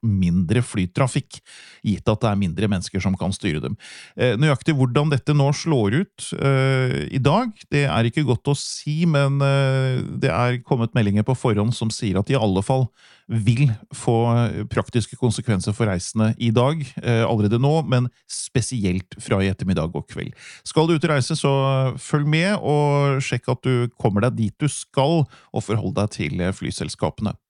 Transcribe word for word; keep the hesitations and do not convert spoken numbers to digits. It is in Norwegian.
mindre flytrafikk, gitt at det er mindre mennesker som kan styre dem. Nøyaktig hvordan dette nå slår ut i dag, det er ikke godt å si, men det er kommet meldinger på forhånd som sier at de i alle fall vil få praktiske konsekvenser for reisende i dag, allerede nå, men spesielt fra i ettermiddag og kveld. Skal du ut og reise, så følg med og sjekk at du kommer deg dit du skal, og forhold deg til flyselskapene.